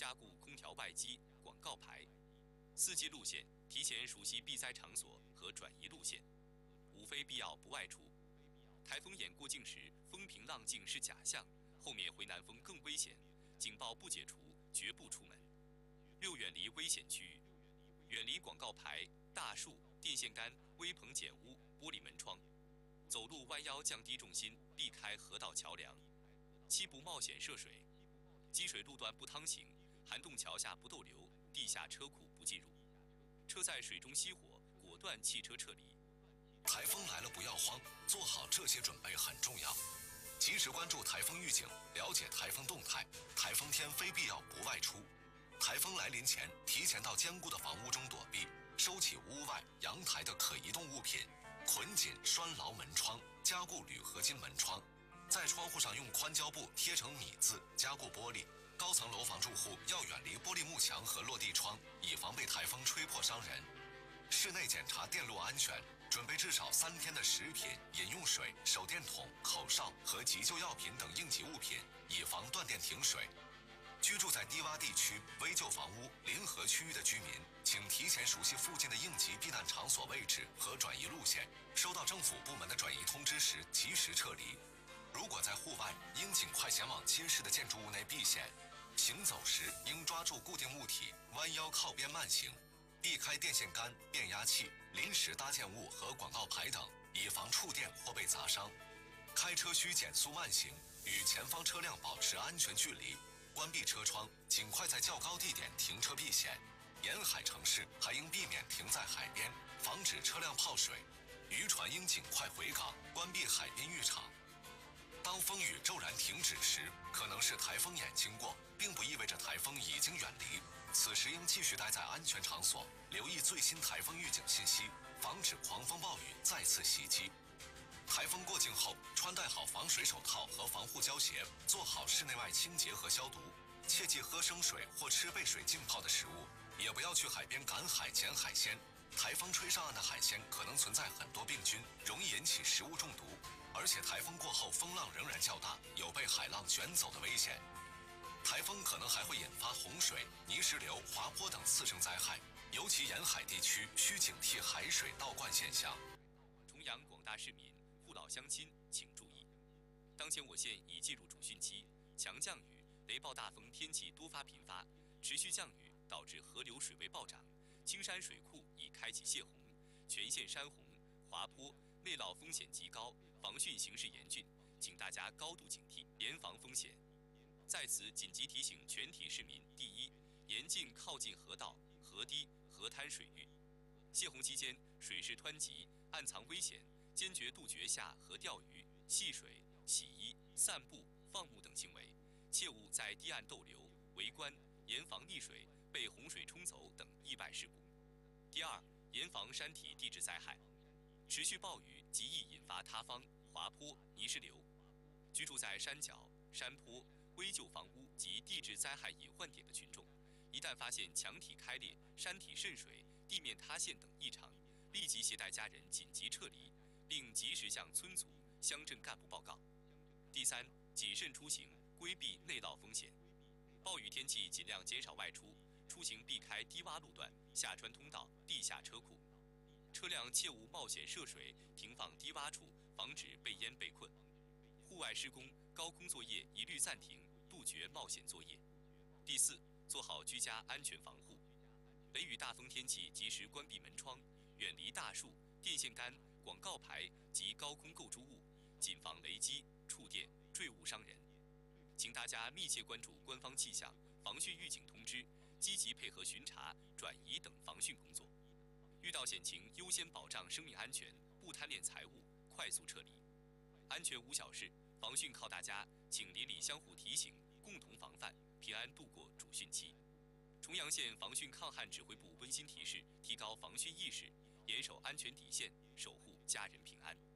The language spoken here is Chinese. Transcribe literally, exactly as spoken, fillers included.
加固空调外机、广告牌。四忌路线：提前熟悉避灾场所和转移路线。五非必要不外出。台风眼过境时，风平浪静是假象，后面回南风更危险，警报不解除，绝不出门。六远离危险区域，远离广告牌、大树、电线杆、危棚简屋、玻璃门窗。走路弯腰降低重心，避开河道桥梁。七不冒险涉水，积水路段不趟行，涵洞桥下不逗留，地下车库不进入。车在水中熄火，果断汽车撤离。 台风来了不要慌，做好这些准备很重要。及时关注台风预警，了解台风动态。台风天非必要不外出。台风来临前，提前到坚固的房屋中躲避，收起屋外、阳台的可移动物品，捆紧拴牢门窗，加固铝合金门窗。在窗户上用宽胶布贴成米字，加固玻璃。高层楼房住户要远离玻璃幕墙和落地窗，以防被台风吹破伤人。室内检查电路安全，准备至少三天的食品、饮用水、手电筒、口哨和急救药品等应急物品，以防断电停水。居住在低洼地区、危旧房屋、临河区域的居民，请提前熟悉附近的应急避难场所位置和转移路线，收到政府部门的转移通知时及时撤离。如果在户外，应尽快前往监视的建筑物内避险。行走时应抓住固定物体，弯腰靠边慢行，避开电线杆、变压器、临时搭建物和广告牌等，以防触电或被砸伤。开车需减速慢行，与前方车辆保持安全距离，关闭车窗，尽快在较高地点停车避险。沿海城市还应避免停在海边，防止车辆泡水。渔船应尽快回港，关闭海滨浴场。当风雨骤然停止时，可能是台风眼经过，并不意味着台风已经远离。此时应继续待在安全场所，留意最新台风预警信息，防止狂风暴雨再次袭击。台风过境后，穿戴好防水手套和防护胶鞋，做好室内外清洁和消毒。切忌喝生水或吃被水浸泡的食物，也不要去海边赶海捡海鲜。台风吹上岸的海鲜可能存在很多病菌，容易引起食物中毒。而且台风过后风浪仍然较大，有被海浪卷走的危险。台风可能还会引发洪水、泥石流、滑坡等次生灾害，尤其沿海地区需警惕海水倒灌现象。 重阳广大市民、父老乡亲请注意，当前我县已进入主汛期，强降雨、雷暴大风天气多发频发，持续降雨导致河流水位暴涨，青山水库已开启泄洪，全县山洪、滑坡、内涝风险极高，防汛形势严峻，请大家高度警惕，严防风险。在此紧急提醒全体市民：第一，严禁靠近河道、河堤、河滩水域。泄洪期间，水势湍急，暗藏危险，坚决杜绝下河钓鱼、戏水、洗衣、散步、放牧等行为，切勿在堤岸逗留、围观，严防溺水、被洪水冲走等意外事故。第二，严防山体地质灾害。持续暴雨极易引发塌方、滑坡、泥石流。居住在山脚、山坡、危旧房屋及地质灾害隐患点的群众，一旦发现墙体开裂、山体渗水、地面塌陷等异常，立即携带家人紧急撤离，并及时向村组、乡镇干部报告。第三，谨慎出行，规避内涝风险。暴雨天气尽量减少外出，出行避开低洼路段、下穿通道、地下车库。车辆切勿冒险涉水，停放低洼处，防止被淹被困。户外施工、高空作业一律暂停，杜绝冒险作业。第四，做好居家安全防护。雷雨大风天气及时关闭门窗，远离大树、电线杆、广告牌及高空构筑物，谨防雷击、触电、坠物伤人。请大家密切关注官方气象、防汛预警通知，积极配合巡查、转移等防汛工作。遇到险情，优先保障生命安全，不贪恋财物，快速撤离。安全无小事，防汛靠大家，请邻里相互提醒，共同防范，平安度过主汛期。重阳县防汛抗旱指挥部温馨提示：提高防汛意识，严守安全底线，守护家人平安。